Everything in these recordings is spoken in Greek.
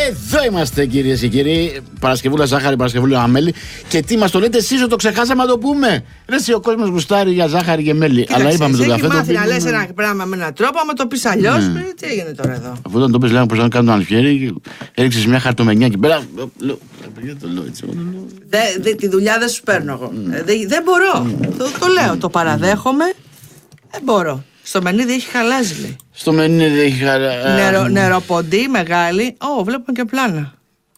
Εδώ είμαστε, κυρίες και κύριοι. Παρασκευούλα ζάχαρη, Παρασκευούλα μέλι. Και τι μας το λέτε εσείς, το ξεχάσαμε να το πούμε. Ρε, εσύ ο κόσμος γουστάρει για ζάχαρη και μέλι. Κοίταξε, αλλά είπαμε τον καφέ. Έχει μάθει να λες ένα πράγμα με έναν τρόπο, άμα το πεις αλλιώς. Τι έγινε τώρα εδώ. Αφού όταν το πες, λέγαμε πως να κάνω τον Αλφιέρη, έριξες μια χαρτομενιά εκεί πέρα. Τη δουλειά δεν σου παίρνω εγώ. Δεν μπορώ. Το λέω, το παραδέχομαι. Δεν μπορώ. Στο Μενίδη έχει χαλάσει, λέει. Στο Μενίδη έχει χαλάσει. Νεροποντή μεγάλη. Βλέπουμε και πλάνα.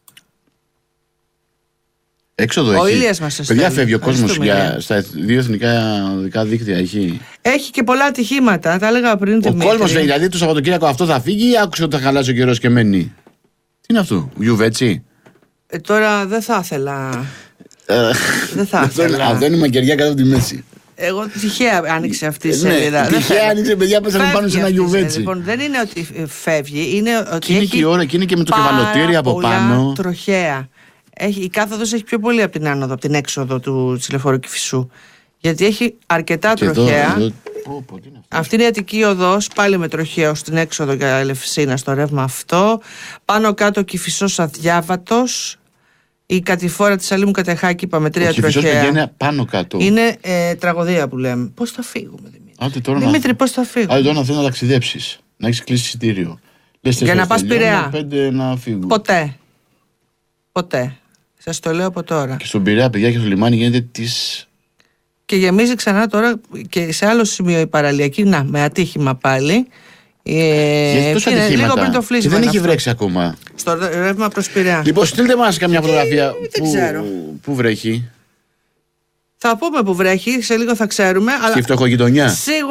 Έξοδο ο έχει. Ηλίας μας το παιδιά, στέλνει. φεύγει ο κόσμος στα δύο εθνικά δίκτυα. Έχει και πολλά ατυχήματα. Τα έλεγα πριν. Ο κόσμος φεύγει. Δηλαδή το Σαββατοκύριακο αυτό θα φύγει ή άκουσε ότι θα χαλάσει ο καιρός και μένει. Τι είναι αυτό, Γιουβέτσι. Τώρα δεν θα ήθελα. Δεν θα ήθελα. Αυτό είναι μακεριά κάτω από τη μέση. Εγώ τυχαία άνοιξε αυτή η σελίδα. Τυχαία άνοιξε, παιδιά, πέσανε πάνω σε ένα γιουβέτσι. Λοιπόν, δεν είναι ότι φεύγει, είναι ότι. Είναι και η ώρα και είναι και με το κεβαλωτήρι από πάνω. Τροχαία. Η κάθοδος έχει πιο πολύ από την άνοδο, από την έξοδο της λεωφορείου Κηφισού. Γιατί έχει αρκετά τροχαία. Αυτή είναι η Αττική οδός, πάλι με τροχαίο στην έξοδο για Ελευσίνα στο ρεύμα αυτό. Πάνω κάτω Κηφισός αδιάβατος. Η κατηφόρα της Αλήμου Κατεχάκη, είπαμε, 3 τροχαία. Είναι πάνω κάτω. Είναι τραγωδία που λέμε. Πώς θα φύγουμε, Δημήτρη, πώς θα φύγουμε. Άντε τώρα να θέλει να ταξιδέψεις, να έχεις κλείσει εισιτήριο. Για να πας Πειραιά. 5 να φύγουν. Ποτέ. Σας το λέω από τώρα. Και στον Πειραιά, παιδιά, και στο λιμάνι γίνεται της. Και γεμίζει ξανά τώρα και σε άλλο σημείο η παραλιακή. Να, με ατύχημα πάλι. Γιατί τόσο ατυχήματα. Λίγο πριν το φλίσμα. Δεν έχει βρέξει ακόμα. Στο ρεύμα προς Πειραιά. Λοιπόν, στείλτε μας καμιά φωτογραφία. Δεν ξέρω. Πού βρέχει. Θα πούμε που βρέχει, σε λίγο θα ξέρουμε. Στη φτωχογειτονιά.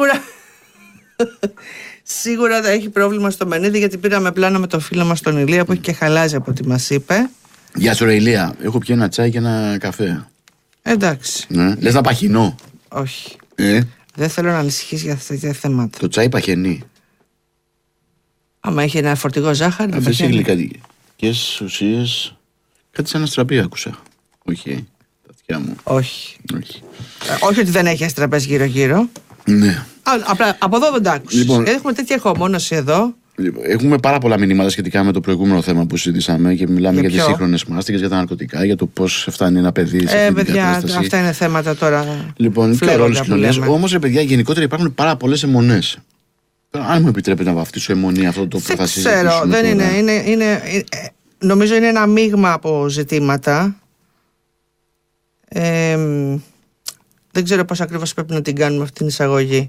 Σίγουρα θα έχει πρόβλημα στο Μενίδη, γιατί πήραμε πλάνα με τον φίλο μας τον Ηλία που έχει και χαλάζει από ό,τι μας είπε. Γεια σου, ρε Ηλία. Έχω πιει ένα τσάι και ένα καφέ. Εντάξει. Ναι. Λες να παχυνώ. Όχι. Δεν θέλω να ανησυχείς για τέτοια θέματα. Το τσάι παχαινεί. Άμα έχει ένα φορτηγό ζάχαρη. Αυτές οι γλυκαντικές ουσίες. Κάτι σαν αστραπή άκουσα. Όχι, τα αυτιά μου. Όχι. Όχι ότι δεν έχει αστραπές γύρω-γύρω. Ναι. Απλά από εδώ δεν τα άκουσες. Λοιπόν, έχουμε τέτοια εχομόνωση εδώ. Λοιπόν, έχουμε πάρα πολλά μηνύματα σχετικά με το προηγούμενο θέμα που συζητήσαμε και μιλάμε για τις σύγχρονες μάστιγες, για τα ναρκωτικά, για το πώς φτάνει ένα παιδί σε αυτή την κατάσταση. Αυτά είναι θέματα τώρα. Λοιπόν, και ο ρόλος της κοινωνίας. Όμως, παιδιά, γενικότερα υπάρχουν πάρα πολλές αιμονές. Αν μου επιτρέπετε να βαφτίσω αιμονή αυτό το που θα συζητήσουμε. Ξέρω, δεν είναι. Νομίζω είναι ένα μείγμα από ζητήματα. Δεν ξέρω πώς ακριβώς πρέπει να την κάνουμε αυτή την εισαγωγή.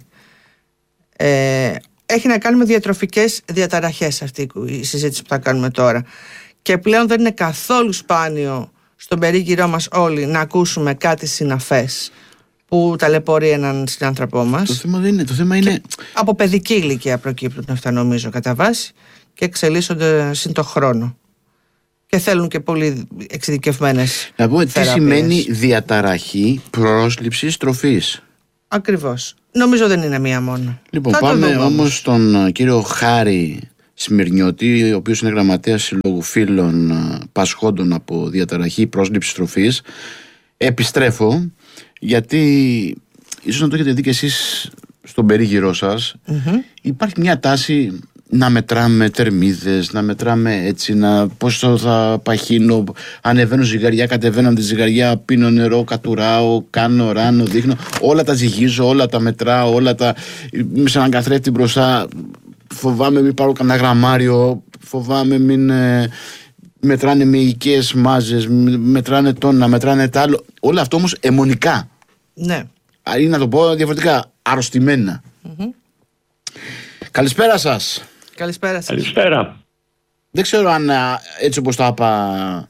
Έχει να κάνει με διατροφικές διαταραχές αυτή η συζήτηση που θα κάνουμε τώρα. Και πλέον δεν είναι καθόλου σπάνιο στον περίγυρό μας όλοι να ακούσουμε κάτι συναφές που ταλαιπωρεί έναν συνάνθρωπό μας. Το θέμα είναι. Από παιδική ηλικία προκύπτουν αυτά, νομίζω, κατά βάση, και εξελίσσονται συν το χρόνο. Και θέλουν και πολύ εξειδικευμένες. Να πούμε θεραπείες. Τι σημαίνει διαταραχή πρόσληψης τροφής. Ακριβώς. Νομίζω δεν είναι μία μόνο. Λοιπόν, πάμε όμως στον κύριο Χάρη Σμυρνιώτη, ο οποίος είναι γραμματέας Συλλόγου Φίλων Πασχόντων από διαταραχή πρόσληψης τροφής. Επιστρέφω, γιατί ίσως να το έχετε δει και εσείς στον περίγυρό σας. Υπάρχει μια τάση να μετράμε τερμίδες, να μετράμε έτσι, πόσο θα παχύνω, ανεβαίνω ζυγαριά, κατεβαίνω από τη ζυγαριά, πίνω νερό, κατουράω, κάνω, ράνω, δείχνω, όλα τα ζυγίζω, όλα τα μετράω, όλα τα, είμαι σε έναν καθρέφτη μπροστά, φοβάμαι μην πάρω κανένα γραμμάριο, φοβάμαι μην μετράνε με οικίες μάζες, μετράνε τόνα, μετράνε τα άλλο, όλα αυτό όμως αιμονικά. Ναι. Ή να το πω διαφορετικά, αρρωστημένα. Καλησπέρα σας. Καλησπέρα. Δεν ξέρω αν έτσι όπως το είπα,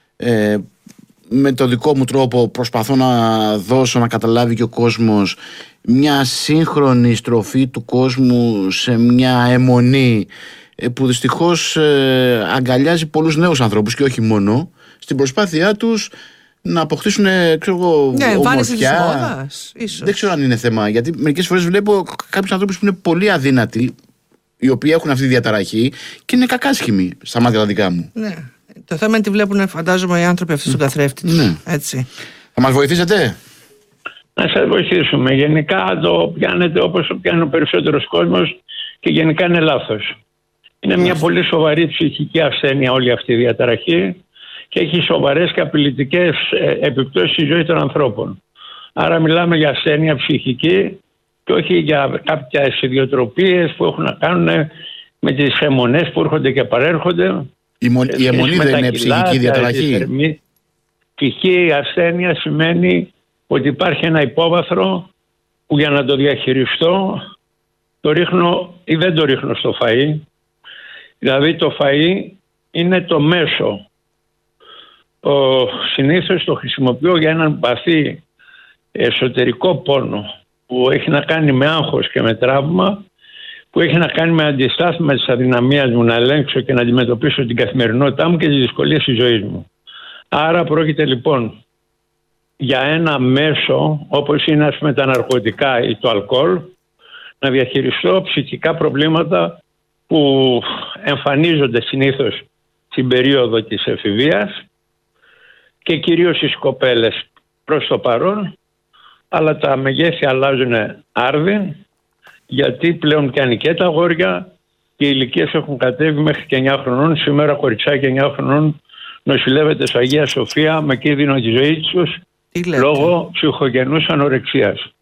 με το δικό μου τρόπο προσπαθώ να δώσω να καταλάβει και ο κόσμος μια σύγχρονη στροφή του κόσμου σε μια αιμονή που δυστυχώς αγκαλιάζει πολλούς νέους ανθρώπους και όχι μόνο στην προσπάθειά τους να αποκτήσουν εμφάνιση της μόδας, ίσως. Δεν ξέρω αν είναι θέμα, γιατί μερικές φορές βλέπω κάποιους ανθρώπους που είναι πολύ αδύνατοι, οι οποίοι έχουν αυτή τη διαταραχή και είναι κακάσχημοι στα μάτια τα δικά μου. Ναι. Το θέμα είναι τι βλέπουν, φαντάζομαι, οι άνθρωποι αυτοί στον καθρέφτη τους. Ναι. Έτσι. Θα μας βοηθήσετε? Να σας βοηθήσουμε. Γενικά το πιάνετε όπως το πιάνει ο περισσότερος κόσμος και γενικά είναι λάθος. Είναι μια πολύ σοβαρή ψυχική ασθένεια όλη αυτή η διαταραχή και έχει σοβαρές και απειλητικές επιπτώσεις στη ζωή των ανθρώπων. Άρα μιλάμε για ασθένεια ψυχική και όχι για κάποιες ιδιοτροπίες που έχουν να κάνουν με τις αιμονές που έρχονται και παρέρχονται. Η αιμονή δεν είναι ψυχική διαταραχή? Ψυχική ασθένεια σημαίνει ότι υπάρχει ένα υπόβαθρο που για να το διαχειριστώ το ρίχνω ή δεν το ρίχνω στο φαΐ. Δηλαδή το φαΐ είναι το μέσο. Συνήθως το χρησιμοποιώ για έναν βαθύ εσωτερικό πόνο που έχει να κάνει με άγχος και με τραύμα, που έχει να κάνει με αντιστάθμιση της αδυναμίας μου να ελέγξω και να αντιμετωπίσω την καθημερινότητά μου και τις δυσκολίες της ζωής μου. Άρα πρόκειται λοιπόν για ένα μέσο, όπως είναι ας πούμε τα ναρκωτικά ή το αλκοόλ, να διαχειριστώ ψυχικά προβλήματα που εμφανίζονται συνήθως στην περίοδο της εφηβείας και κυρίως στις κοπέλες προς το παρόν, αλλά τα μεγέθη αλλάζουν άρδιν, γιατί πλέον πιάνει και τα αγόρια και οι ηλικίες έχουν κατέβει μέχρι και 9 χρονών. Σήμερα κοριτσάκια 9 χρονών νοσηλεύεται στο Αγία Σοφία με κίνδυνο τη ζωή τους λόγω ψυχογενούς ανορεξίας.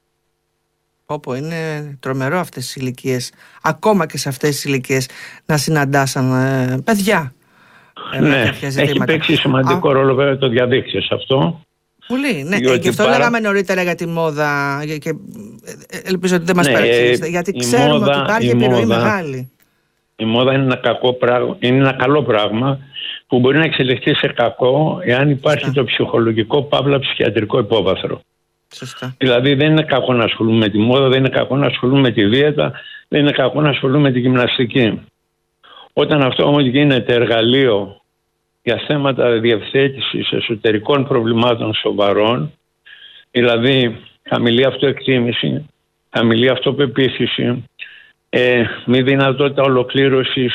Όπου είναι τρομερό αυτές τις ηλικίες, ακόμα και σε αυτές τις ηλικίες να συναντάσαν παιδιά. Ναι, έχει παίξει σημαντικό ρόλο βέβαια το διαδίκτυο σε αυτό. Πολύ, ναι. Και αυτό λέγαμε νωρίτερα για τη μόδα και ελπίζω ότι δεν μας παρεξηγήσετε, γιατί ξέρουμε ότι υπάρχει επιρροή μεγάλη. Η μόδα είναι ένα κακό πράγμα, είναι ένα καλό πράγμα που μπορεί να εξελιχθεί σε κακό εάν υπάρχει το ψυχολογικό παύλα ψυχιατρικό υπόβαθρο. Σωστά. Δηλαδή δεν είναι κακό να ασχολούμαι με τη μόδα, δεν είναι κακό να ασχολούμαι με τη δίαιτα, δεν είναι κακό να ασχολούμαι με τη γυμναστική. Όταν αυτό όμως γίνεται εργαλείο για θέματα διευθέτησης εσωτερικών προβλημάτων σοβαρών, δηλαδή χαμηλή αυτοεκτίμηση, χαμηλή αυτοπεποίθηση, μη δυνατότητα ολοκλήρωσης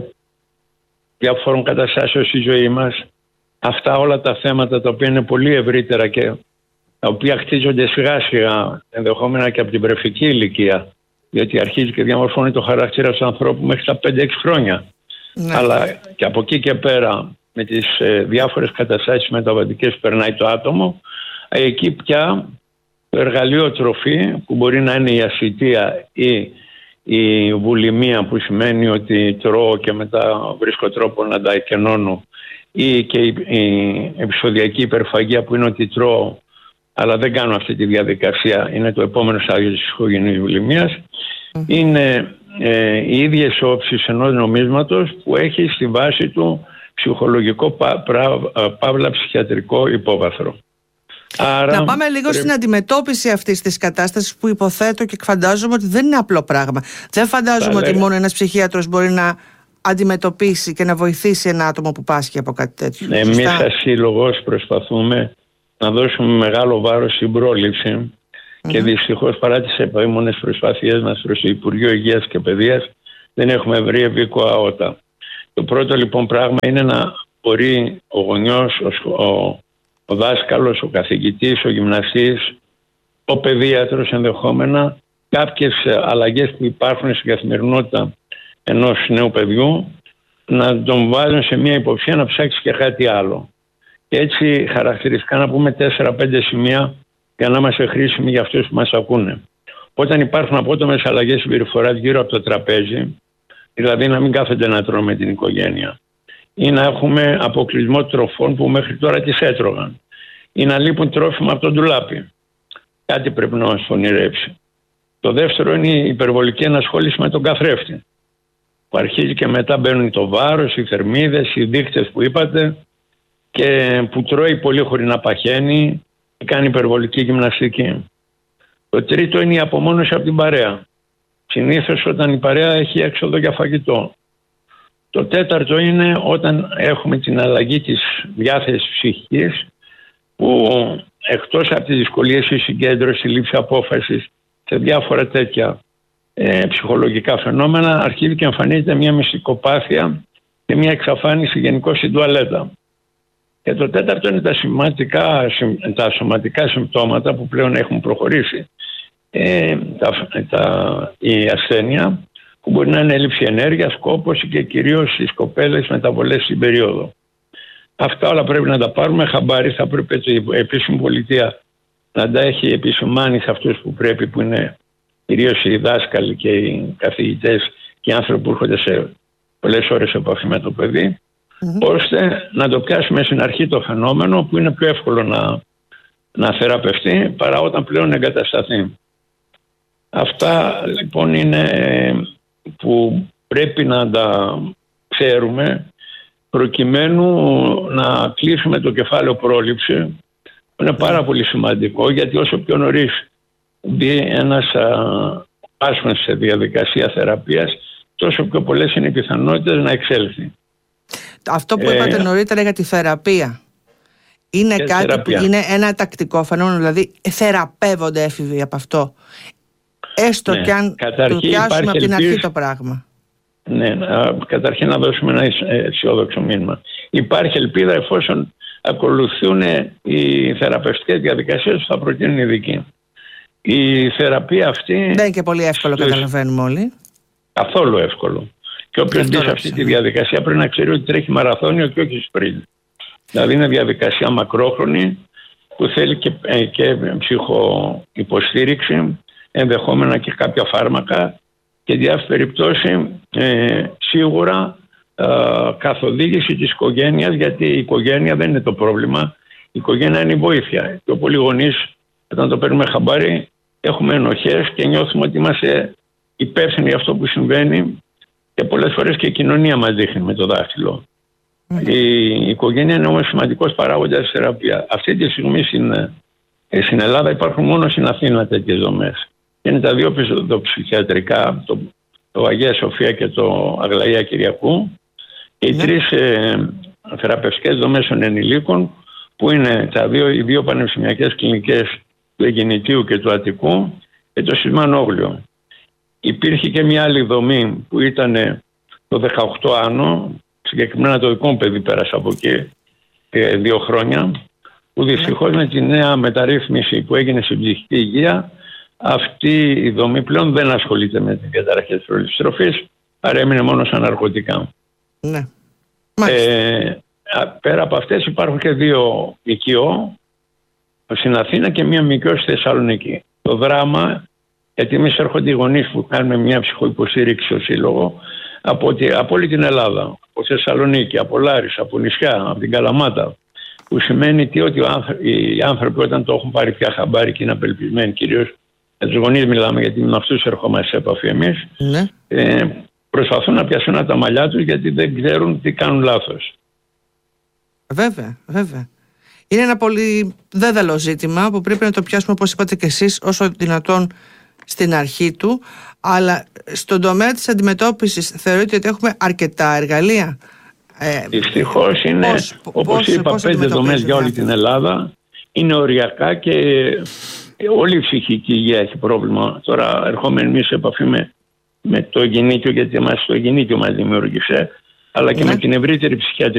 διαφόρων καταστάσεων στη ζωή μας, αυτά όλα τα θέματα τα οποία είναι πολύ ευρύτερα και τα οποία χτίζονται σιγά σιγά ενδεχόμενα και από την βρεφική ηλικία, γιατί αρχίζει και διαμορφώνει το χαρακτήρα του ανθρώπου μέχρι τα 5-6 χρόνια. Ναι. Αλλά και από εκεί και πέρα με τις διάφορες καταστάσεις μεταβατικές που περνάει το άτομο, εκεί πια το εργαλείο τροφή που μπορεί να είναι η ασιτεία ή η βουλημία που σημαίνει ότι τρώω και μετά βρίσκω τρόπο να τα εκενώνω, ή και η επεισοδιακή υπερφαγία που είναι ότι τρώω αλλά δεν κάνω αυτή τη διαδικασία, είναι το επόμενο στάδιο της ψυχογενής βουλημίας. Είναι οι ίδιες όψεις ενός νομίσματος που έχει στη βάση του ψυχολογικό παύλα ψυχιατρικό υπόβαθρο. Άρα, να πάμε λίγο στην αντιμετώπιση αυτής της κατάστασης που υποθέτω και φαντάζομαι ότι δεν είναι απλό πράγμα. Δεν φαντάζομαι ότι μόνο ένας ψυχίατρος μπορεί να αντιμετωπίσει και να βοηθήσει ένα άτομο που πάσχει από κάτι τέτοιο. Εμείς σαν σύλλογος προσπαθούμε να δώσουμε μεγάλο βάρος στην πρόληψη και δυστυχώς παρά τις επίμονες προσπάθειές μας προς το Υπουργείο Υγείας και Παιδείας δεν έχουμε βρει ευήκοα ότα. Το πρώτο λοιπόν πράγμα είναι να μπορεί ο γονιός, ο δάσκαλος, ο καθηγητής, ο γυμναστής, ο παιδίατρος ενδεχόμενα, κάποιες αλλαγές που υπάρχουν στην καθημερινότητα ενός νέου παιδιού να τον βάζουν σε μια υποψία να ψάξει και κάτι άλλο. Και έτσι χαρακτηριστικά να πούμε 4-5 σημεία για να είμαστε χρήσιμοι για αυτούς που μας ακούνε. Όταν υπάρχουν απότομες αλλαγές συμπεριφοράς γύρω από το τραπέζι, δηλαδή να μην κάθονται να τρώνε με την οικογένεια, ή να έχουμε αποκλεισμό τροφών που μέχρι τώρα τις έτρωγαν, ή να λείπουν τρόφιμα από το ντουλάπι, κάτι πρέπει να μας ονειρέψει. Το δεύτερο είναι η υπερβολική ενασχόληση με τον καθρέφτη, που αρχίζει και μετά μπαίνουν το βάρος, οι θερμίδες, οι δείκτες που είπατε, και που τρώει πολύ χωρίς να παχαίνει και κάνει υπερβολική γυμναστική. Το τρίτο είναι η απομόνωση από την παρέα. Συνήθως όταν η παρέα έχει έξοδο για φαγητό. Το τέταρτο είναι όταν έχουμε την αλλαγή της διάθεσης ψυχικής, που εκτός από τις δυσκολίες η συγκέντρωση, η λήψη απόφασης σε διάφορα τέτοια ψυχολογικά φαινόμενα, αρχίζει και εμφανίζεται μια μυστικοπάθεια και μια εξαφάνιση γενικώς στην τουαλέτα. Και το τέταρτο είναι τα σωματικά συμπτώματα που πλέον έχουν προχωρήσει η ασθένεια, που μπορεί να είναι έλλειψη ενέργειας, κόπωση και κυρίως στις κοπέλες μεταβολές στην περίοδο. Αυτά όλα πρέπει να τα πάρουμε χαμπάρι. Θα πρέπει η επίσημη πολιτεία να τα έχει επισημάνει σε αυτούς που πρέπει, που είναι κυρίως οι δάσκαλοι και οι καθηγητές και οι άνθρωποι που έρχονται σε πολλές ώρες επαφή με το παιδί, ώστε να το πιάσουμε στην αρχή το φαινόμενο, που είναι πιο εύκολο να θεραπευτεί παρά όταν πλέον εγκατασταθεί. Αυτά λοιπόν είναι που πρέπει να τα ξέρουμε, προκειμένου να κλείσουμε το κεφάλαιο πρόληψη, που είναι πάρα πολύ σημαντικό, γιατί όσο πιο νωρίς μπει ένας άσχημος σε διαδικασία θεραπείας, τόσο πιο πολλές είναι οι πιθανότητες να εξέλθει. Αυτό που είπατε νωρίτερα για τη θεραπεία είναι κάτι που είναι ένα τακτικό φαινόμενο, δηλαδή θεραπεύονται έφηβοι από αυτό, έστω και αν το πιάσουμε από την αρχή το πράγμα. Ναι, καταρχήν να δώσουμε ένα αισιόδοξο μήνυμα. Υπάρχει ελπίδα εφόσον ακολουθούν οι θεραπευτικές διαδικασίες που θα προτείνουν οι ειδικοί. Η θεραπεία αυτή δεν είναι και πολύ εύκολο, καταλαβαίνουμε όλοι. Καθόλου εύκολο. Και όποιος μπει σε αυτή τη διαδικασία πρέπει να ξέρει ότι τρέχει μαραθώνιο και όχι σπριντ. Δηλαδή είναι διαδικασία μακρόχρονη που θέλει και ψυχοϊποστήριξη, ενδεχόμενα και κάποια φάρμακα, και διάφορες περιπτώσεις σίγουρα καθοδήγηση της οικογένειας, γιατί η οικογένεια δεν είναι το πρόβλημα, η οικογένεια είναι η βοήθεια. Και πολλοί γονείς, όταν το παίρνουμε χαμπάρι, έχουμε ενοχές και νιώθουμε ότι είμαστε υπεύθυνοι για αυτό που συμβαίνει, και πολλές φορές και η κοινωνία μας δείχνει με το δάχτυλο. Η οικογένεια είναι όμως σημαντικός παράγοντας στη θεραπεία. Αυτή τη στιγμή στην Ελλάδα υπάρχουν μόνο στην Αθήνα τέτοιες δομές. Είναι τα δύο ψυχιατρικά, το Αγία Σοφία και το Αγλαία Κυριακού, και οι τρεις θεραπευτικές δομές των ενηλίκων, που είναι οι δύο πανεπιστημιακές κλινικές του Αιγινητίου και του Αττικού και το Σισμανόγλιο. Υπήρχε και μια άλλη δομή που ήταν το 18 Άνω, συγκεκριμένα το δικό μου παιδί πέρασε από εκεί 2 χρόνια, που δυστυχώς με τη νέα μεταρρύθμιση που έγινε στην ψυχική υγεία, αυτή η δομή πλέον δεν ασχολείται με τις διαταραχές της ρολής τροφής, παρέμεινε μόνο σαν ναρκωτικά. Ναι. Πέρα από αυτές υπάρχουν και 2 ΜΚΟ στην Αθήνα και μία ΜΚΟ στη Θεσσαλονίκη. Το δράμα, γιατί εμείς έρχονται οι γονείς που κάνουμε μια ψυχοϊποστήριξη στο Σύλλογο από όλη την Ελλάδα, από Θεσσαλονίκη, από Λάρισα, από νησιά, από την Καλαμάτα, που σημαίνει ότι οι άνθρωποι όταν το έχουν πάρει πια χαμπάρι και είναι απελπισμένοι, κυρίως με τους γονείς μιλάμε, γιατί με αυτούς ερχόμαστε σε επαφή εμείς, προσπαθούν να πιάσουν τα μαλλιά τους, γιατί δεν ξέρουν τι κάνουν λάθος. Βέβαια. Είναι ένα πολύ δέδαλο ζήτημα που πρέπει να το πιάσουμε, όπως είπατε και εσείς, όσο δυνατόν στην αρχή του, αλλά στον τομέα της αντιμετώπισης θεωρείτε ότι έχουμε αρκετά εργαλεία? Δυστυχώς είναι, όπως είπα, 5 δομές για όλη την Ελλάδα. Είναι οριακά και όλη η ψυχική υγεία έχει πρόβλημα. Τώρα ερχόμενοι εμείς σε επαφή με το Αιγινήτιο, γιατί το Αιγινήτιο μας δημιούργησε, αλλά και με την ευρύτερη ψυχιατρική